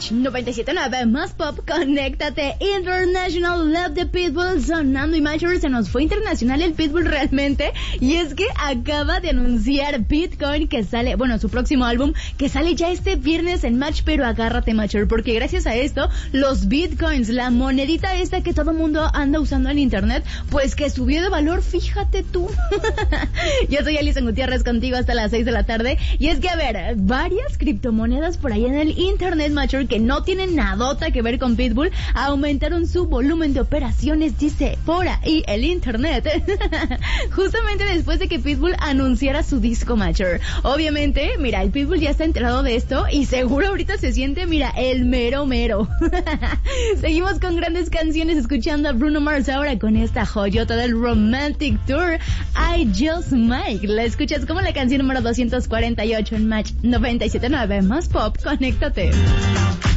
Match 97.9 más pop, conéctate. International Love the Pitbull sonando. Y Major, se nos fue internacional el Pitbull realmente. Y es que acaba de anunciar Bitcoin que sale, bueno, su próximo álbum que sale ya este viernes en Match. Pero agárrate, Major, porque gracias a esto los Bitcoins, la monedita esta que todo mundo anda usando en internet, pues que subió de valor, fíjate tú. Yo soy Alison Gutiérrez contigo hasta las 6 de la tarde. Y es que, a ver, varias criptomonedas por ahí en el internet, Major, que no tienen nadota que ver con Pitbull, aumentaron su volumen de operaciones, dice por ahí el internet. Justamente después de que Pitbull anunciara su disco, Major. Obviamente, mira, el Pitbull ya está enterado de esto y seguro ahorita se siente, mira, el mero mero. Seguimos con grandes canciones, escuchando a Bruno Mars ahora con esta joyota del Romantic Tour, I Just Might. La escuchas como la canción número 248 en Match 97.9 más pop, conéctate.